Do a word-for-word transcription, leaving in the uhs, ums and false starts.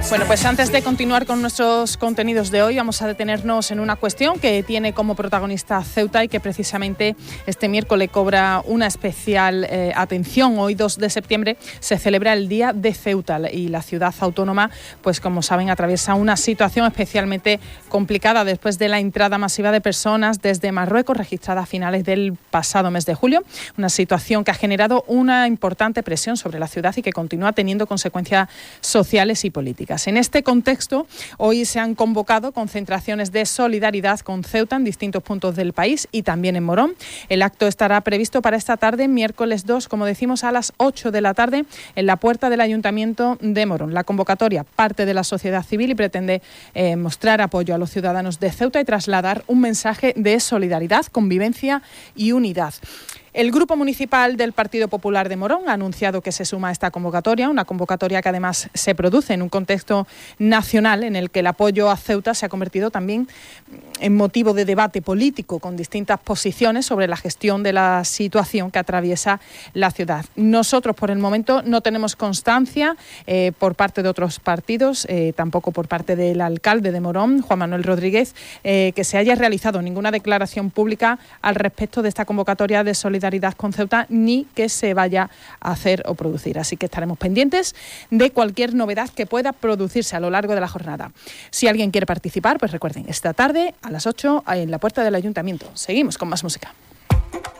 Bueno, pues antes de continuar con nuestros contenidos de hoy, vamos a detenernos en una cuestión que tiene como protagonista Ceuta y que precisamente este miércoles cobra una especial eh, atención. Hoy, dos de septiembre, se celebra el Día de Ceuta y la ciudad autónoma, pues como saben, atraviesa una situación especialmente complicada después de la entrada masiva de personas desde Marruecos registrada a finales del pasado mes de julio. Una situación que ha generado una importante presión sobre la ciudad y que continúa teniendo consecuencias sociales y políticas. En este contexto, hoy se han convocado concentraciones de solidaridad con Ceuta en distintos puntos del país y también en Morón. El acto estará previsto para esta tarde, miércoles dos, como decimos, a las ocho de la tarde, en la puerta del Ayuntamiento de Morón. La convocatoria parte de la sociedad civil y pretende eh, mostrar apoyo a los ciudadanos de Ceuta y trasladar un mensaje de solidaridad, convivencia y unidad. El Grupo Municipal del Partido Popular de Morón ha anunciado que se suma a esta convocatoria, una convocatoria que además se produce en un contexto nacional en el que el apoyo a Ceuta se ha convertido también en motivo de debate político con distintas posiciones sobre la gestión de la situación que atraviesa la ciudad. Nosotros, por el momento, no tenemos constancia eh, por parte de otros partidos, eh, tampoco por parte del alcalde de Morón, Juan Manuel Rodríguez, eh, que se haya realizado ninguna declaración pública al respecto de esta convocatoria de solidaridad con Ceuta, ni que se vaya a hacer o producir. Así que estaremos pendientes de cualquier novedad que pueda producirse a lo largo de la jornada. Si alguien quiere participar, pues recuerden, esta tarde a las ocho en la puerta del Ayuntamiento. Seguimos con más música.